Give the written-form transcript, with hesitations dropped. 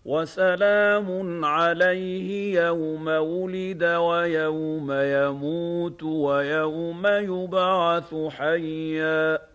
وسلام عليه يوم ولد ويوم يموت ويوم يبعث حيا